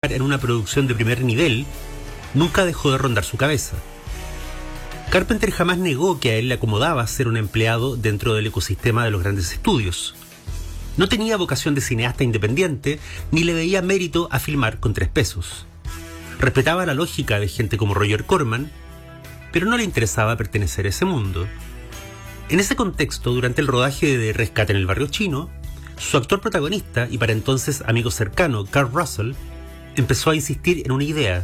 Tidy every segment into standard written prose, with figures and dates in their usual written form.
trabajar en una producción de primer nivel nunca dejó de rondar su cabeza. Carpenter jamás negó que a él le acomodaba ser un empleado dentro del ecosistema de los grandes estudios. No tenía vocación de cineasta independiente, ni le veía mérito a filmar con 3 pesos. Respetaba la lógica de gente como Roger Corman, pero no le interesaba pertenecer a ese mundo. En ese contexto, durante el rodaje de Rescate en el Barrio Chino, su actor protagonista y para entonces amigo cercano, Kurt Russell, empezó a insistir en una idea.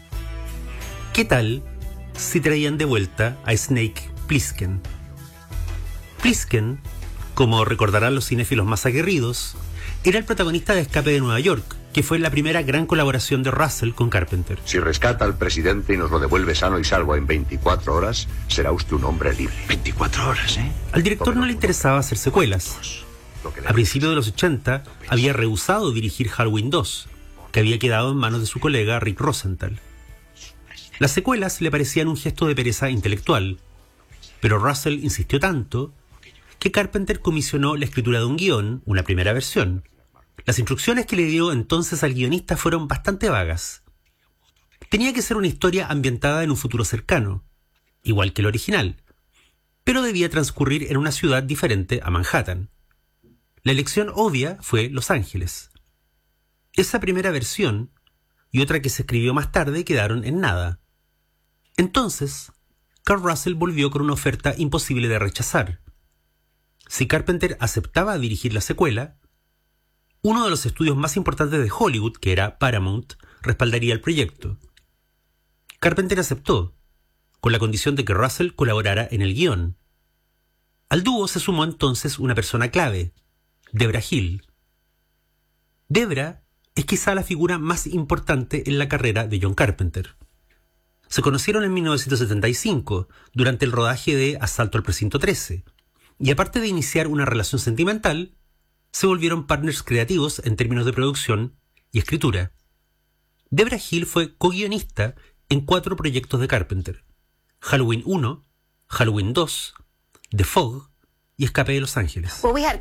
¿Qué tal si traían de vuelta a Snake Plissken? Plissken, como recordarán los cinéfilos más aguerridos, era el protagonista de Escape de Nueva York, que fue la primera gran colaboración de Russell con Carpenter. Si rescata al presidente y nos lo devuelve sano y salvo en 24 horas, será usted un hombre libre. 24 horas, ¿eh? Al director no le interesaba hacer secuelas. A principios de los 80 había rehusado dirigir Halloween 2, que había quedado en manos de su colega Rick Rosenthal. Las secuelas le parecían un gesto de pereza intelectual, pero Russell insistió tanto que Carpenter comisionó la escritura de un guión, una primera versión. Las instrucciones que le dio entonces al guionista fueron bastante vagas. Tenía que ser una historia ambientada en un futuro cercano, igual que el original, pero debía transcurrir en una ciudad diferente a Manhattan. La elección obvia fue Los Ángeles. Esa primera versión y otra que se escribió más tarde quedaron en nada. Entonces, Kurt Russell volvió con una oferta imposible de rechazar. Si Carpenter aceptaba dirigir la secuela, uno de los estudios más importantes de Hollywood, que era Paramount, respaldaría el proyecto. Carpenter aceptó, con la condición de que Russell colaborara en el guión. Al dúo se sumó entonces una persona clave, Debra Hill. Debra es quizá la figura más importante en la carrera de John Carpenter. Se conocieron en 1975, durante el rodaje de Asalto al Precinto 13, y aparte de iniciar una relación sentimental, se volvieron partners creativos en términos de producción y escritura. Debra Hill fue co-guionista en 4 proyectos de Carpenter: Halloween 1, Halloween 2, The Fog y Escape de Los Ángeles.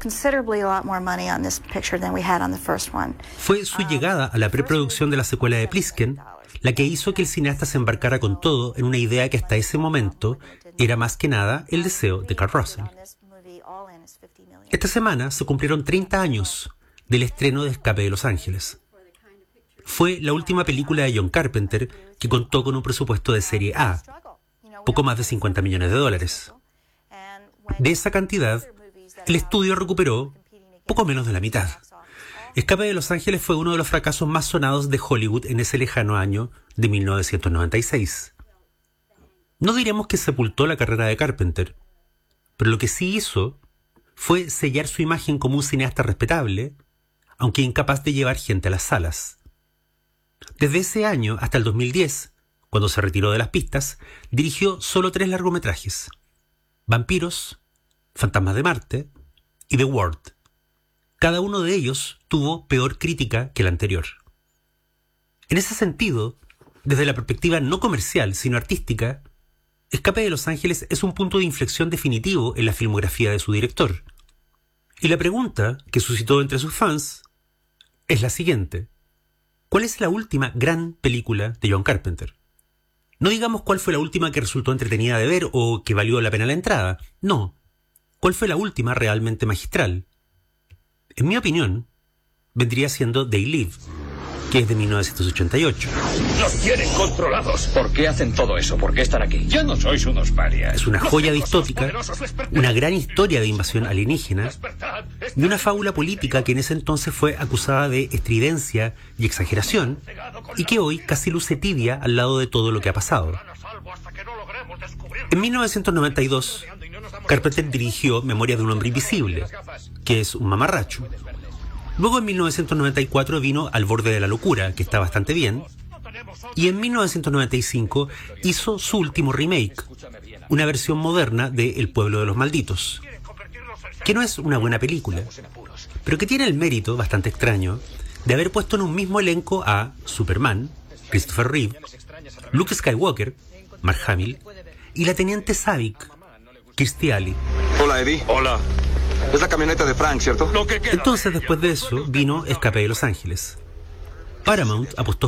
Fue su llegada a la preproducción de la secuela de Plissken la que hizo que el cineasta se embarcara con todo en una idea que hasta ese momento era más que nada el deseo de Kurt Russell. Esta semana se cumplieron 30 años del estreno de Escape de Los Ángeles. Fue la última película de John Carpenter que contó con un presupuesto de serie A, poco más de $50 millones. De esa cantidad, el estudio recuperó poco menos de la mitad. Escape de Los Ángeles fue uno de los fracasos más sonados de Hollywood en ese lejano año de 1996. No diremos que sepultó la carrera de Carpenter, pero lo que sí hizo fue sellar su imagen como un cineasta respetable, aunque incapaz de llevar gente a las salas. Desde ese año hasta el 2010, cuando se retiró de las pistas, dirigió solo 3 largometrajes: Vampiros, Fantasmas de Marte y The Ward. Cada uno de ellos tuvo peor crítica que el anterior. En ese sentido, desde la perspectiva no comercial, sino artística, Escape de Los Ángeles es un punto de inflexión definitivo en la filmografía de su director. Y la pregunta que suscitó entre sus fans es la siguiente: ¿cuál es la última gran película de John Carpenter? No digamos cuál fue la última que resultó entretenida de ver o que valió la pena la entrada. No. ¿Cuál fue la última realmente magistral? En mi opinión, vendría siendo They Live, que es de 1988. ¡Nos tienen controlados! ¿Por qué hacen todo eso? ¿Por qué están aquí? Ya no sois unos parias. Es una joya distópica, una gran historia de invasión alienígena y una fábula política que en ese entonces fue acusada de estridencia y exageración y que hoy casi luce tibia al lado de todo lo que ha pasado. En 1992, Carpenter dirigió Memoria de un hombre invisible, que es un mamarracho. Luego en 1994 vino Al borde de la locura, que está bastante bien. Y en 1995 hizo su último remake, una versión moderna de El pueblo de los malditos, que no es una buena película, pero que tiene el mérito, bastante extraño, de haber puesto en un mismo elenco a Superman, Christopher Reeve, Luke Skywalker, Mark Hamill, y la teniente Saavik, Kirstie Alley. Hola, Eddie. Hola. Es la camioneta de Frank, ¿cierto? Entonces, después de eso, vino Escape de Los Ángeles. Paramount apostó